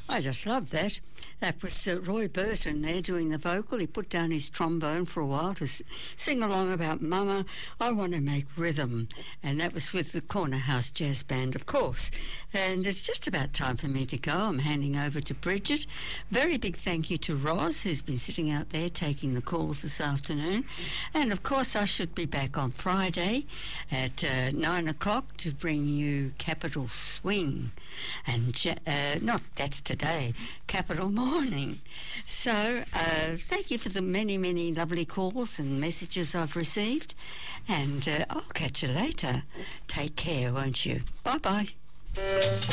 I just love that. That was Roy Burton there doing the vocal. He put down his trombone for a while to sing along about Mama, I Want to Make Rhythm. And that was with the Corner House Jazz Band, of course. And it's just about time for me to go. I'm handing over to Bridget. Very big thank you to Roz, who's been sitting out there taking the calls this afternoon. And, of course, I should be back on Friday at 9 o'clock to bring you Capital Swing. And, that's today, Capital Morning. So, thank you for the many, many lovely calls and messages I've received. And I'll catch you later. Take care, won't you? Bye-bye.